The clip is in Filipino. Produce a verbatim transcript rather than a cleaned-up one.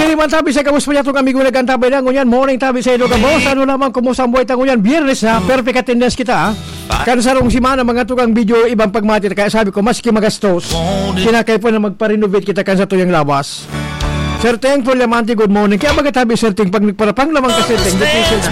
Siri man tabi sa kamus pa niya itong amigo nagkantabay na ngunyan. Morning tabi sa ilo ka boss. Ano naman kumusta ang buhay ta ngunyan. Biyernes na. Perfect attendance kita ha. Kansarong simana mga tukang video ibang pagmati. Kaya sabi ko maski magastos. Kinakay po na magpa-renovate kita kansa tuyang lawas. Sir Teng, Full Lamanti, good morning. Kaya magatabi Sir Teng pag nagparapang lamang ka Sir Teng.